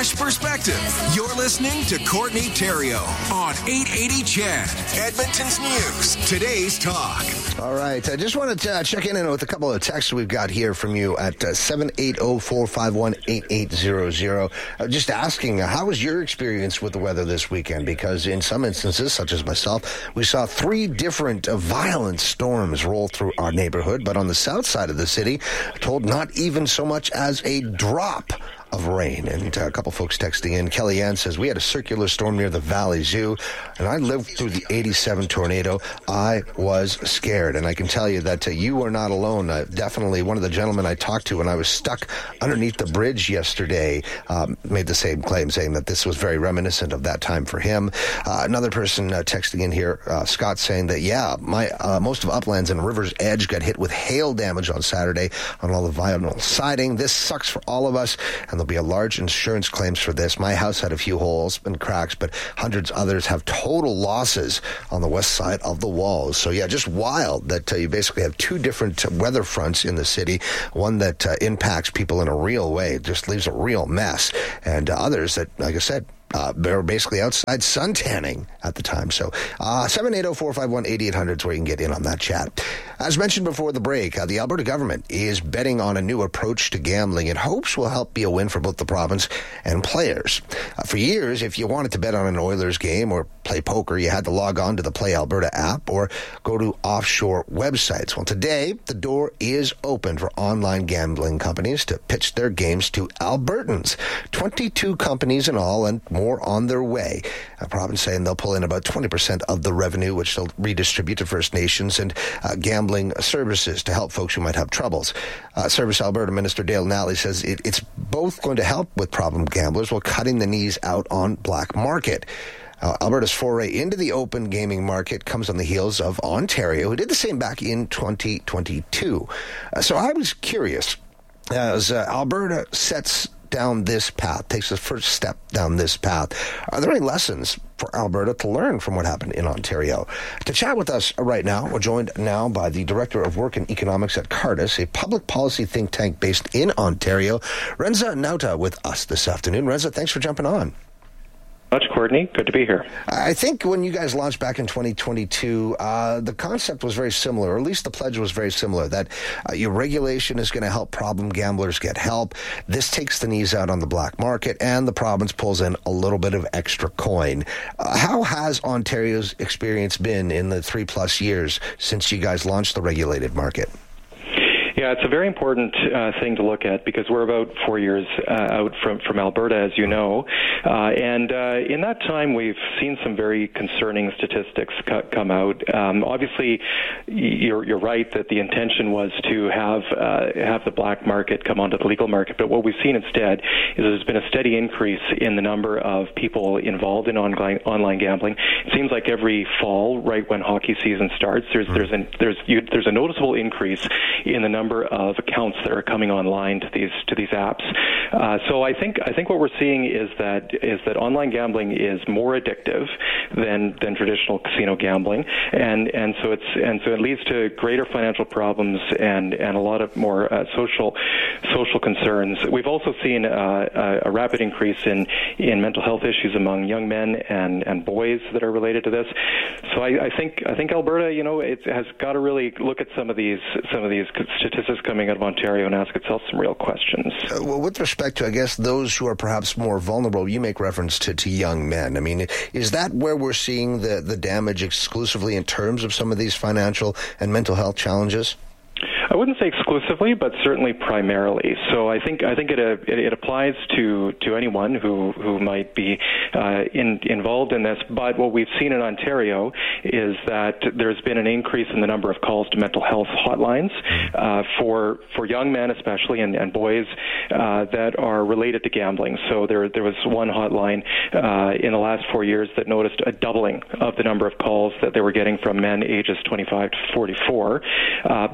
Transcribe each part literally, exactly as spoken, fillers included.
fresh perspective. You're listening to Courtney Theriault on eight eighty C H E D, Edmonton's News, today's talk. All right, I just wanted to uh, check in with a couple of texts we've got here from you at uh, seven eight zero, four five one, eight eight zero zero. Uh, just asking, uh, how was your experience with the weather this weekend? Because in some instances, such as myself, we saw three different uh, violent storms roll through our neighborhood, but on the south side of the city, told not even so much as a drop of rain. And uh, a couple folks texting in. Kellyanne says, we had a circular storm near the Valley Zoo, and I lived through the eighty-seven tornado. I was scared. And I can tell you that uh, you are not alone. Uh, definitely one of the gentlemen I talked to when I was stuck underneath the bridge yesterday um, made the same claim, saying that this was very reminiscent of that time for him. Uh, another person uh, texting in here, uh, Scott, saying that, yeah, my uh, most of Uplands and River's Edge got hit with hail damage on Saturday on all the vinyl siding. This sucks for all of us, and there'll be a large insurance claims for this. My house had a few holes and cracks, but hundreds others have total losses on the west side of the walls. So yeah, just wild that uh, you basically have two different weather fronts in the city. One that uh, impacts people in a real way, just leaves a real mess, and uh, others that, like I said, Uh, they were basically outside suntanning at the time. So uh, seven eight zero, four five one, eight eight hundred is where you can get in on that chat. As mentioned before the break, uh, the Alberta government is betting on a new approach to gambling it hopes will help be a win for both the province and players. Uh, for years, if you wanted to bet on an Oilers game or play poker, you had to log on to the Play Alberta app or go to offshore websites. Well, today, the door is open for online gambling companies to pitch their games to Albertans. twenty-two companies in all, and more on their way. A province saying they'll pull in about twenty percent of the revenue, which they'll redistribute to First Nations and uh, gambling services to help folks who might have troubles. Uh, Service Alberta Minister Dale Nally says it, it's both going to help with problem gamblers while cutting the knees out on black market. Uh, Alberta's foray into the open gaming market comes on the heels of Ontario, who did the same back in twenty twenty-two. Uh, so I was curious, as uh, Alberta sets down this path, takes the first step down this path, are there any lessons for Alberta to learn from what happened in Ontario? To chat with us right now, we're joined now by the Director of Work and Economics at Cardus, a public policy think tank based in Ontario, Renza Nauta, with us this afternoon. Renza, thanks for jumping on. Much, Courtney. Good to be here. I think when you guys launched back in twenty twenty-two, uh, the concept was very similar, or at least the pledge was very similar, that uh, your regulation is going to help problem gamblers get help. This takes the knees out on the black market, and the province pulls in a little bit of extra coin. Uh, how has Ontario's experience been in the three-plus years since you guys launched the regulated market? Yeah, it's a very important uh, thing to look at because we're about four years uh, out from, from Alberta, as you know. Uh, and uh, in that time, we've seen some very concerning statistics co- come out. Um, obviously, you're, you're right that the intention was to have uh, have the black market come onto the legal market. But what we've seen instead is there's been a steady increase in the number of people involved in online, online gambling. It seems like every fall, right when hockey season starts, there's there's an, there's you, there's a noticeable increase in the number of accounts that are coming online to these to these apps. Uh, so I think I think what we're seeing is that is that online gambling is more addictive than than traditional casino gambling, and and so it's and so it leads to greater financial problems and and a lot of more uh, social social concerns. We've also seen uh, a, a rapid increase in in mental health issues among young men and and boys that are related to this. So I, I think I think Alberta, you know, it has got to really look at some of these some of these statistics coming out of Ontario and ask itself some real questions. Uh, well, with respect to, I guess, those who are perhaps more vulnerable, you make reference to, to young men. I mean, is that where we're seeing the, the damage exclusively in terms of some of these financial and mental health challenges? I wouldn't say exclusively, but certainly primarily. So I think I think it uh, it, it applies to, to anyone who, who might be uh, in, involved in this. But what we've seen in Ontario is that there's been an increase in the number of calls to mental health hotlines uh, for for young men, especially and, and boys uh, that are related to gambling. So there there was one hotline uh, in the last four years that noticed a doubling of the number of calls that they were getting from men ages twenty-five to forty-four. Uh, but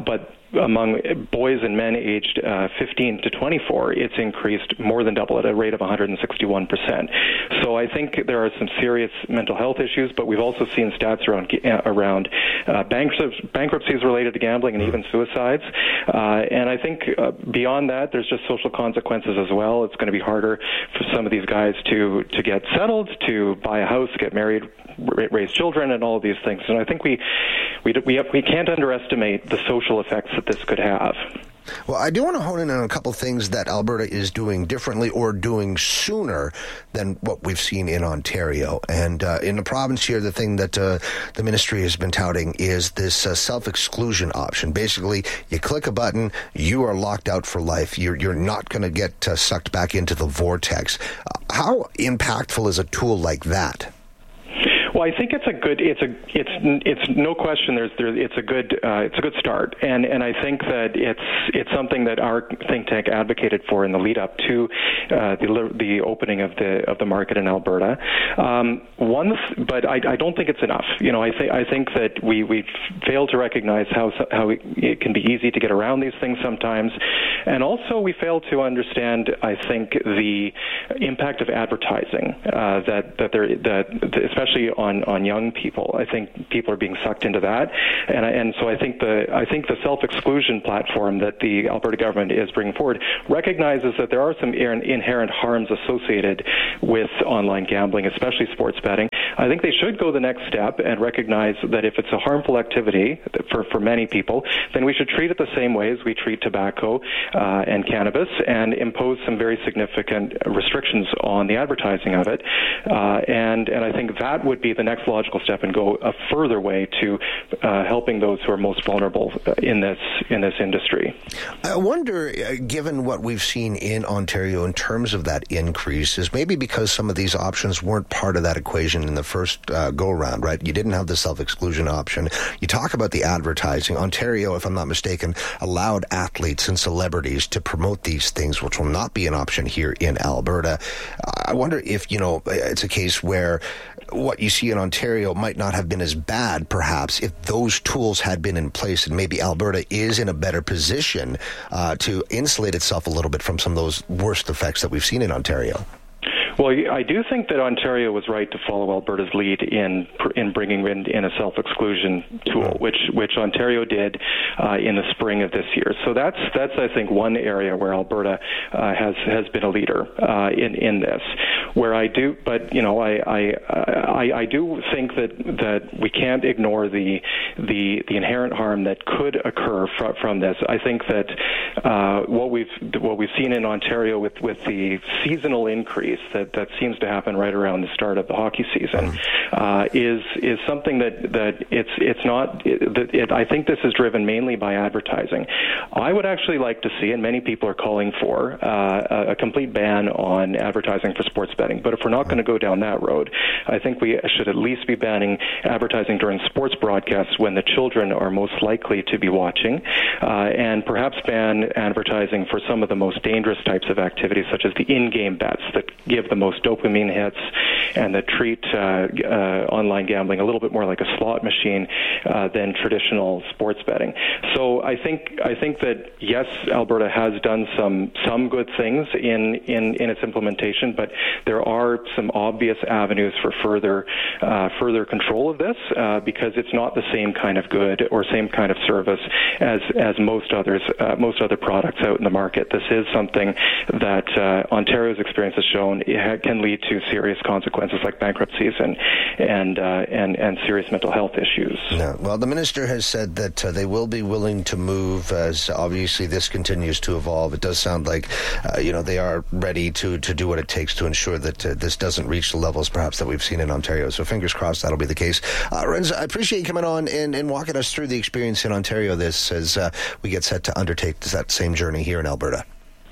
among boys and men aged uh, fifteen to twenty-four, it's increased more than double at a rate of one hundred sixty-one percent. So I think there are some serious mental health issues, but we've also seen stats around uh, around uh, bankruptcies related to gambling and even suicides. Uh, and I think uh, beyond that, there's just social consequences as well. It's going to be harder for some of these guys to, to get settled, to buy a house, get married, raise children, and all of these things. And I think we we we, have, we can't underestimate the social effects that this could have. Well, I do want to hone in on a couple things that Alberta is doing differently or doing sooner than what we've seen in Ontario. And uh, in the province here, the thing that uh, the ministry has been touting is this uh, self-exclusion option. Basically, you click a button, you are locked out for life. You're, you're not going to get uh, sucked back into the vortex. Uh, how impactful is a tool like that? Well, I think it's a good. It's a. It's. It's no question. There's. There. It's a good. Uh, it's a good start, and and I think that it's. It's something that our think tank advocated for in the lead up to uh, the the opening of the of the market in Alberta. Um, one, but I, I don't think it's enough. You know, I think I think that we we fail to recognize how how it can be easy to get around these things sometimes, and also we fail to understand. I think the impact of advertising uh, that that there that especially on, on young people. I think people are being sucked into that, and I, and so I think the I think the self-exclusion platform that the Alberta government is bringing forward recognizes that there are some inherent harms associated with online gambling, especially sports betting. I think they should go the next step and recognize that if it's a harmful activity for, for many people, then we should treat it the same way as we treat tobacco uh, and cannabis, and impose some very significant restrictions on the advertising of it. Uh, and and I think that would be the next logical step and go a further way to uh, helping those who are most vulnerable in this in this industry. I wonder, uh, given what we've seen in Ontario in terms of that increase, is maybe because some of these options weren't part of that equation in the first uh, go-around, right? You didn't have the self-exclusion option. You talk about the advertising. Ontario, if I'm not mistaken, allowed athletes and celebrities to promote these things, which will not be an option here in Alberta. I wonder if, you know, it's a case where what you see in Ontario might not have been as bad, perhaps, if those tools had been in place, and maybe Alberta is in a better position uh, to insulate itself a little bit from some of those worst effects that we've seen in Ontario. Well, I do think that Ontario was right to follow Alberta's lead in in bringing in, in a self-exclusion tool, which which Ontario did uh, in the spring of this year. So that's that's I think one area where Alberta uh, has has been a leader uh, in in this. Where I do, but you know, I I, I I do think that that we can't ignore the the the inherent harm that could occur from from this. I think that uh, what we've what we've seen in Ontario with with the seasonal increase that that seems to happen right around the start of the hockey season uh, is is something that, that it's it's not. It, it, I think this is driven mainly by advertising. I would actually like to see, and many people are calling for, uh, a, a complete ban on advertising for sports betting. But if we're not going to go down that road, I think we should at least be banning advertising during sports broadcasts when the children are most likely to be watching, uh, and perhaps ban advertising for some of the most dangerous types of activities, such as the in-game bets that give the most dopamine hits and that treat uh, uh, online gambling a little bit more like a slot machine uh, than traditional sports betting. So I think I think that yes, Alberta has done some some good things in in, in its implementation, but there are some obvious avenues for further uh, further control of this uh, because it's not the same kind of good or same kind of service as as most others uh, most other products out in the market. This is something that uh, Ontario's experience has shown it can lead to serious consequences like bankruptcies and and uh, and and serious mental health issues. Yeah. Well, the minister has said that uh, they will be willing to move as obviously this continues to evolve. It does sound like uh, you know they are ready to to do what it takes to ensure that uh, this doesn't reach the levels perhaps that we've seen in Ontario. So fingers crossed that'll be the case. Uh, Renz, I appreciate you coming on and, and walking us through the experience in Ontario. This as uh, we get set to undertake that same journey here in Alberta.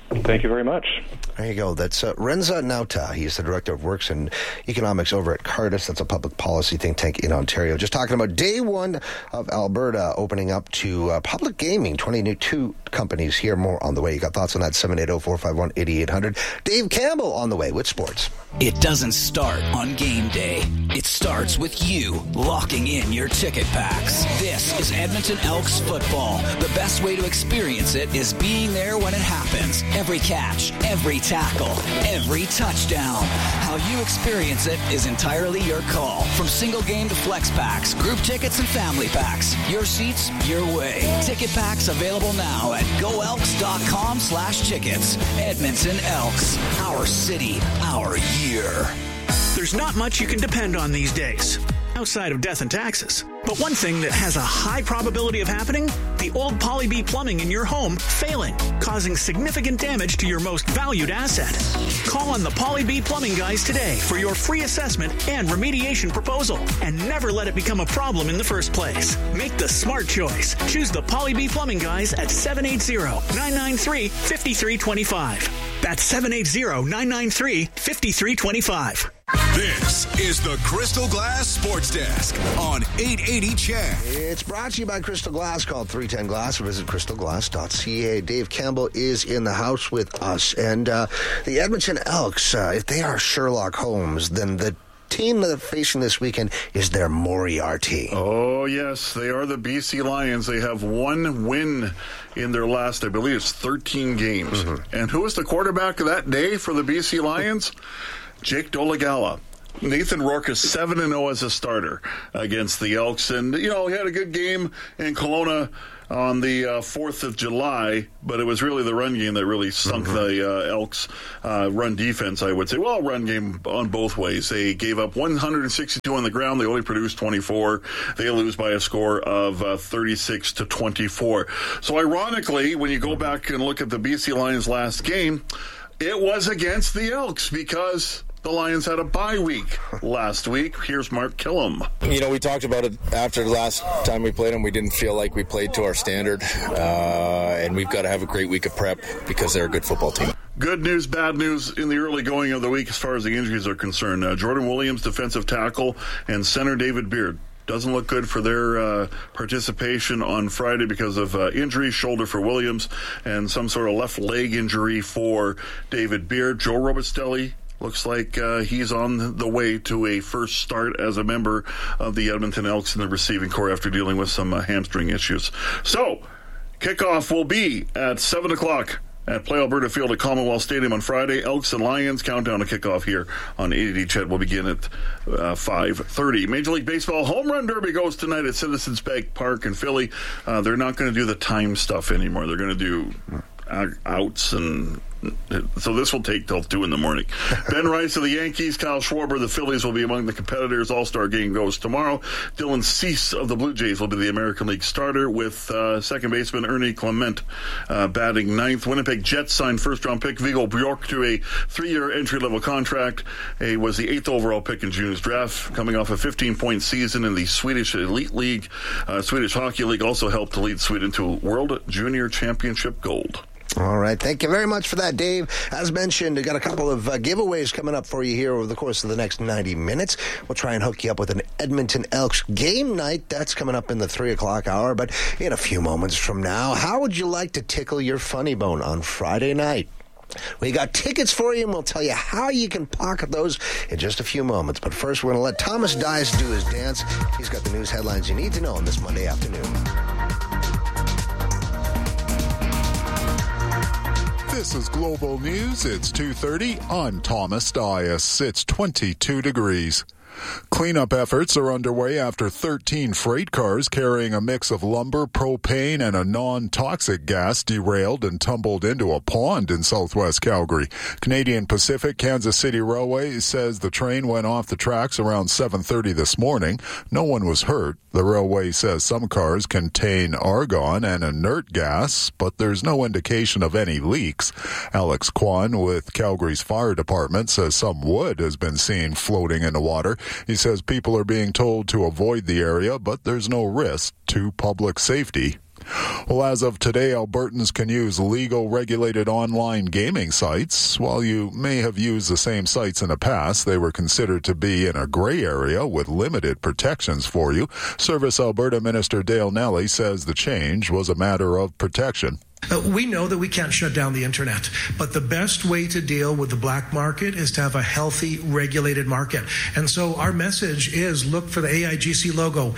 Thank you very much. There you go. That's uh, Renza Nauta. He's the Director of Works and Economics over at Cardis. That's a public policy think tank in Ontario. Just talking about day one of Alberta opening up to uh, public gaming. twenty-two companies here. More on the way. You got thoughts on that? seven eight zero, four five one, eight eight zero zero. Dave Campbell on the way with sports. It doesn't start on game day. It starts with you locking in your ticket packs. This is Edmonton Elks football. The best way to experience it is being there when it happens. Every catch, every tackle, every touchdown. How you experience it is entirely your call. From single game to flex packs, group tickets and family packs. Your seats, your way. Ticket packs available now at go elks dot com slash tickets. Edmonton Elks. Our city, our year. There's not much you can depend on these days, outside of death and taxes. But one thing that has a high probability of happening, the old Poly B plumbing in your home failing, causing significant damage to your most valued asset. Call on the Poly B plumbing guys today for your free assessment and remediation proposal, and never let it become a problem in the first place. Make the smart choice. Choose the Poly B plumbing guys at seven eight zero, nine nine three, five three two five. That's seven eight zero, nine nine three, five three two five. This is the Crystal Glass Sports Desk on eight eighty C H E D. It's brought to you by Crystal Glass. Call three ten glass or visit crystal glass dot c a. Dave Campbell is in the house with us. And uh, the Edmonton Elks, uh, if they are Sherlock Holmes, then the team that they're facing this weekend is their Moriarty. Oh, yes. They are the B C Lions. They have one win in their last, I believe it's thirteen games. Mm-hmm. And who was the quarterback of that day for the B C Lions? Jake Dolegala. Nathan Rourke is seven and oh as a starter against the Elks. And, you know, he had a good game in Kelowna on the uh, fourth of July, but it was really the run game that really sunk mm-hmm. the uh, Elks' uh, run defense, I would say. Well, run game on both ways. They gave up one hundred sixty-two on the ground. They only produced twenty-four. They lose by a score of uh, thirty-six to twenty-four. So, ironically, when you go back and look at the B C Lions' last game, it was against the Elks because the Lions had a bye week last week. Here's Mark Killam. You know, we talked about it after the last time we played them. We didn't feel like we played to our standard, uh, and we've got to have a great week of prep because they're a good football team. Good news, bad news in the early going of the week as far as the injuries are concerned. Uh, Jordan Williams, defensive tackle, and center David Beard. Doesn't look good for their uh, participation on Friday because of uh, injury, shoulder for Williams, and some sort of left leg injury for David Beard. Joe Robustelli looks like uh, he's on the way to a first start as a member of the Edmonton Elks in the receiving corps after dealing with some uh, hamstring issues. So, kickoff will be at seven o'clock at Play Alberta Field at Commonwealth Stadium on Friday. Elks and Lions countdown to kickoff here on eight eighty C H E D will begin at uh, five thirty. Major League Baseball Home Run Derby goes tonight at Citizens Bank Park in Philly. Uh, they're not going to do the time stuff anymore. They're going to do outs, and so this will take till two in the morning. Ben Rice of the Yankees, Kyle Schwarber of the Phillies will be among the competitors. All-Star game goes tomorrow. Dylan Cease of the Blue Jays will be the American League starter, with uh, second baseman Ernie Clement uh, batting ninth. Winnipeg Jets signed first-round pick Viggo Bjork to a three-year entry-level contract. He was the eighth overall pick in June's draft, coming off a fifteen-point season in the Swedish Elite League. Uh, Swedish Hockey League also helped to lead Sweden to World Junior Championship gold. All right. Thank you very much for that, Dave. As mentioned, we've got a couple of uh, giveaways coming up for you here over the course of the next ninety minutes. We'll try and hook you up with an Edmonton Elks game night. That's coming up in the three o'clock hour. But in a few moments from now, how would you like to tickle your funny bone on Friday night? We got tickets for you, and we'll tell you how you can pocket those in just a few moments. But first, we're going to let Thomas Dias do his dance. He's got the news headlines you need to know on this Monday afternoon. This is Global News. It's two thirty. I'm Thomas Dias. It's twenty-two degrees. Cleanup efforts are underway after thirteen freight cars carrying a mix of lumber, propane, and a non-toxic gas derailed and tumbled into a pond in southwest Calgary. Canadian Pacific Kansas City Railway says the train went off the tracks around seven thirty this morning. No one was hurt. The railway says some cars contain argon and inert gas, but there's no indication of any leaks. Alex Kwan with Calgary's fire department says some wood has been seen floating in the water. He says people are being told to avoid the area, but there's no risk to public safety. Well, as of today, Albertans can use legal regulated online gaming sites. While you may have used the same sites in the past, they were considered to be in a gray area with limited protections for you. Service Alberta Minister Dale Nelly says the change was a matter of protection. Uh, we know that we can't shut down the internet, but the best way to deal with the black market is to have a healthy, regulated market. And so our message is look for the A I G C logo.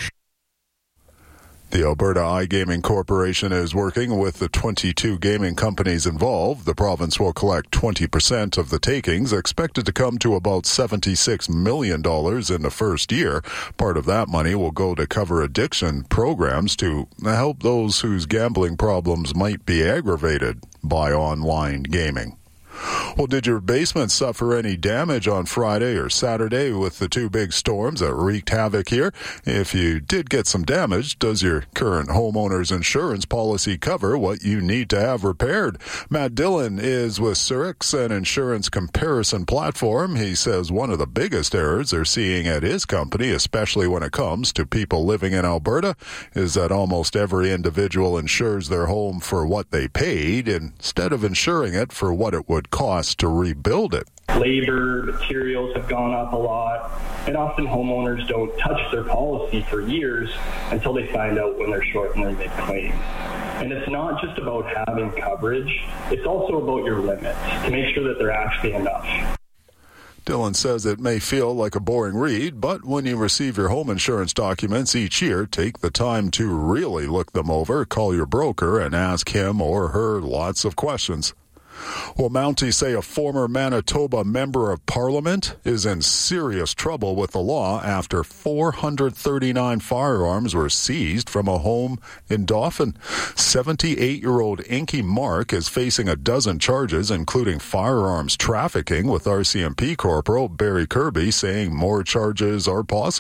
The Alberta iGaming Corporation is working with the twenty-two gaming companies involved. The province will collect twenty percent of the takings, expected to come to about seventy-six million dollars in the first year. Part of that money will go to cover addiction programs to help those whose gambling problems might be aggravated by online gaming. Well, did your basement suffer any damage on Friday or Saturday with the two big storms that wreaked havoc here? If you did get some damage, does your current homeowner's insurance policy cover what you need to have repaired? Matt Dillon is with Surix, an insurance comparison platform. He says one of the biggest errors they're seeing at his company, especially when it comes to people living in Alberta, is that almost every individual insures their home for what they paid instead of insuring it for what it would cost to rebuild it. Labor, materials have gone up a lot, and often homeowners don't touch their policy for years until they find out when they're short and they make claims. And it's not just about having coverage, it's also about your limits to make sure that they're actually enough. Dillon says it may feel like a boring read, but when you receive your home insurance documents each year, take the time to really look them over, call your broker, and ask him or her lots of questions. Well, Mounties say a former Manitoba member of Parliament is in serious trouble with the law after four hundred thirty-nine firearms were seized from a home in Dauphin. seventy-eight-year-old Inky Mark is facing a dozen charges, including firearms trafficking, with R C M P Corporal Barry Kirby saying more charges are possible.